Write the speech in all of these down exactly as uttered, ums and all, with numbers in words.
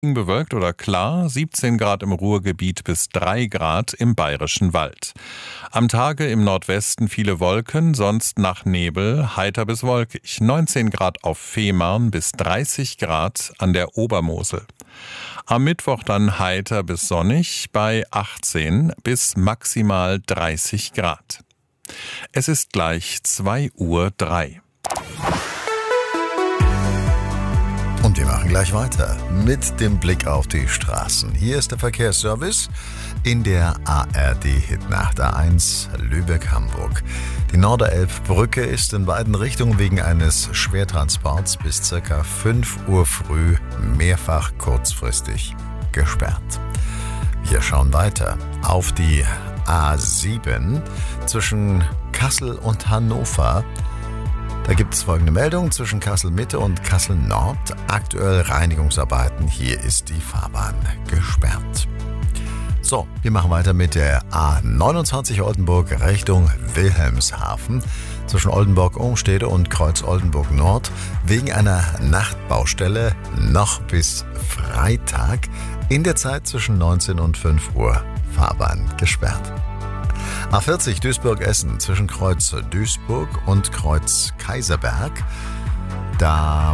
Bewölkt oder klar, siebzehn Grad im Ruhrgebiet bis drei Grad im Bayerischen Wald. Am Tage im Nordwesten viele Wolken, sonst nach Nebel, heiter bis wolkig. neunzehn Grad auf Fehmarn bis dreißig Grad an der Obermosel. Am Mittwoch dann heiter bis sonnig bei achtzehn bis maximal dreißig Grad. Es ist gleich zwei Uhr drei. Und wir machen gleich weiter mit dem Blick auf die Straßen. Hier ist der Verkehrsservice in der A R D-Hitnacht A eins Lübeck-Hamburg. Die Norderelbbrücke ist in beiden Richtungen wegen eines Schwertransports bis ca. fünf Uhr früh mehrfach kurzfristig gesperrt. Wir schauen weiter auf die A sieben zwischen Kassel und Hannover. Da gibt es folgende Meldung zwischen Kassel-Mitte und Kassel-Nord. Aktuell Reinigungsarbeiten. Hier ist die Fahrbahn gesperrt. So, wir machen weiter mit der A neunundzwanzig Oldenburg Richtung Wilhelmshaven. Zwischen Oldenburg-Umstede und Kreuz-Oldenburg-Nord. Wegen einer Nachtbaustelle noch bis Freitag in der Zeit zwischen neunzehn und fünf Uhr Fahrbahn gesperrt. A vierzig Duisburg-Essen zwischen Kreuz Duisburg und Kreuz Kaiserberg. Da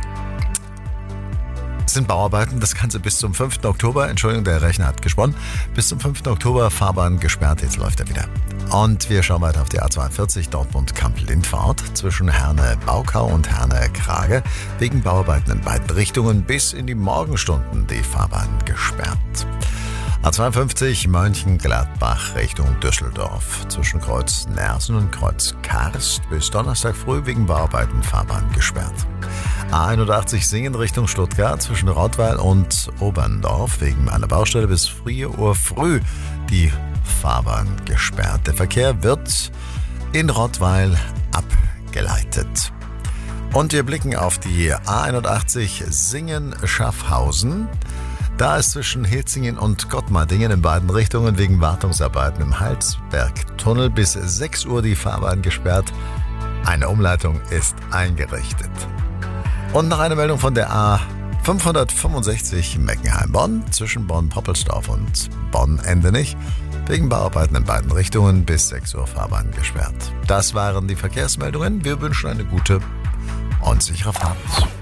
sind Bauarbeiten, das Ganze bis zum fünften Oktober. Entschuldigung, der Rechner hat gesponnen. Bis zum fünften Oktober Fahrbahn gesperrt, jetzt läuft er wieder. Und wir schauen weiter auf die A zweiundvierzig Dortmund-Kamp-Lindfahrt zwischen Herne-Baukau und Herne-Krage. Wegen Bauarbeiten in beiden Richtungen bis in die Morgenstunden die Fahrbahn gesperrt. A zweiundfünfzig Mönchengladbach Richtung Düsseldorf. Zwischen Kreuz Nersen und Kreuz Karst bis Donnerstag früh wegen Bauarbeiten Fahrbahn gesperrt. A einundachtzig Singen Richtung Stuttgart zwischen Rottweil und Oberndorf wegen einer Baustelle bis vier Uhr früh die Fahrbahn gesperrt. Der Verkehr wird in Rottweil abgeleitet. Und wir blicken auf die A einundachtzig Singen-Schaffhausen. Da ist zwischen Hilzingen und Gottmardingen in beiden Richtungen wegen Wartungsarbeiten im Halsbergtunnel bis sechs Uhr die Fahrbahn gesperrt. Eine Umleitung ist eingerichtet. Und noch eine Meldung von der A fünfhundertfünfundsechzig Meckenheim-Bonn zwischen Bonn-Poppelsdorf und Bonn-Endenich. Wegen Bauarbeiten in beiden Richtungen bis sechs Uhr Fahrbahn gesperrt. Das waren die Verkehrsmeldungen. Wir wünschen eine gute und sichere Fahrt.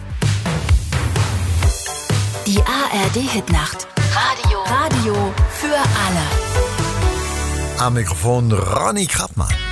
Die A R D-Hitnacht. Radio. Radio für alle. Am Mikrofon Ronny Krappmann.